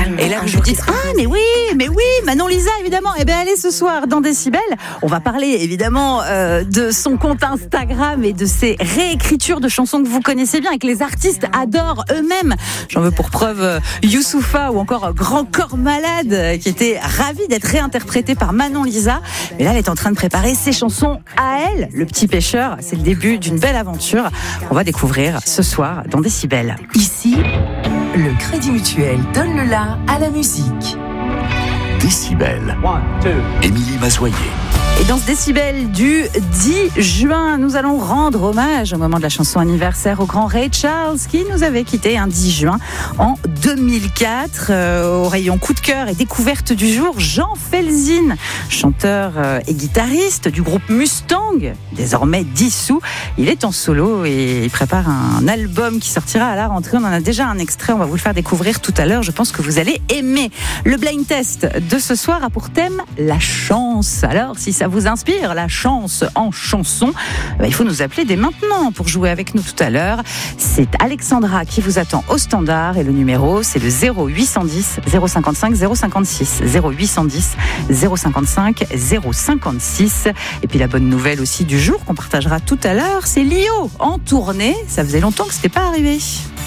Et là, vous vous dites, mais oui, Manon Lisa, évidemment. Eh bien, allez, ce soir, dans Décibel, on va parler, évidemment, de son compte Instagram et de ses réécritures de chansons que vous connaissez bien et que les artistes adorent eux-mêmes. J'en veux pour preuve Youssoupha ou encore Grand Corps Malade, qui était ravi d'être réinterprété par Manon Lisa. Mais là, elle est en train de préparer ses chansons à elle. Le Petit Pêcheur, c'est le début d'une belle aventure. On va découvrir ce soir dans Décibel. Ici, le Crédit Mutuel donne le la à la musique. Décibel. Émilie Mazoyer. Et dans ce Décibel du 10 juin, nous allons rendre hommage au moment de la chanson anniversaire au grand Ray Charles qui nous avait quitté un 10 juin en 2004. Au rayon coup de cœur et découverte du jour, Jean Felzin, chanteur et guitariste du groupe Mustang, désormais dissous. Il est en solo et il prépare un album qui sortira à la rentrée. On en a déjà un extrait, on va vous le faire découvrir tout à l'heure. Je pense que vous allez aimer. Le blind test de ce soir a pour thème la chance. Alors, si ça vous inspire, la chance en chanson, il faut nous appeler dès maintenant pour jouer avec nous tout à l'heure. C'est Alexandra qui vous attend au standard et le numéro c'est le 0810 055 056 0810 055 056. Et puis la bonne nouvelle aussi du jour qu'on partagera tout à l'heure, c'est Lio en tournée. Ça faisait longtemps que c'était pas arrivé.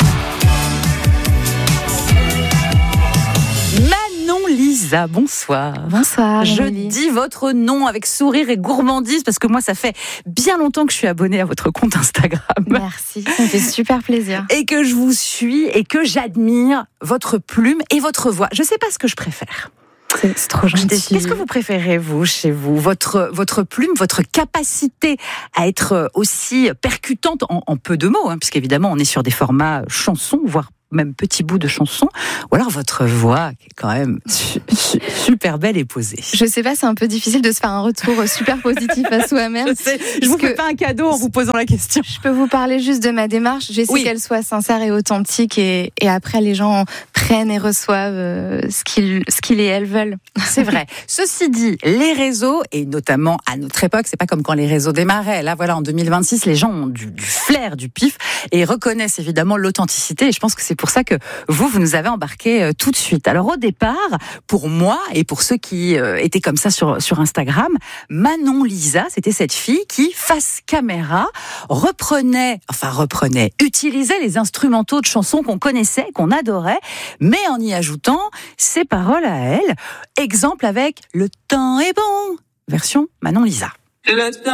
Lisa, bonsoir. Bonsoir. Je dis votre nom avec sourire et gourmandise parce que moi, ça fait bien longtemps que je suis abonnée à votre compte Instagram. Merci, ça me fait super plaisir. Et que je vous suis et que j'admire votre plume et votre voix. Je ne sais pas ce que je préfère. C'est trop gentil. Qu'est-ce que vous préférez, vous, chez vous ? Votre plume, votre capacité à être aussi percutante en peu de mots, puisqu'évidemment, on est sur des formats chansons, voire même petit bout de chanson, ou alors votre voix qui est quand même super belle et posée. Je sais pas, c'est un peu difficile de se faire un retour super positif à soi-même. Je sais, je vous fais pas un cadeau en vous posant la question. Je peux vous parler juste de ma démarche, j'essaie qu'elle soit sincère et authentique et après les gens prennent et reçoivent ce qu'ils et elles veulent. C'est vrai. Ceci dit, les réseaux, et notamment à notre époque, c'est pas comme quand les réseaux démarraient. Là, voilà, en 2026, les gens ont du flair, du pif et reconnaissent évidemment l'authenticité et je pense que c'est pour ça que vous nous avez embarqué tout de suite. Alors au départ, pour moi et pour ceux qui étaient comme ça sur Instagram, Manon Lisa, c'était cette fille qui, face caméra, utilisait les instrumentaux de chansons qu'on connaissait, qu'on adorait, mais en y ajoutant ses paroles à elle. Exemple avec « Le temps est bon », version Manon Lisa.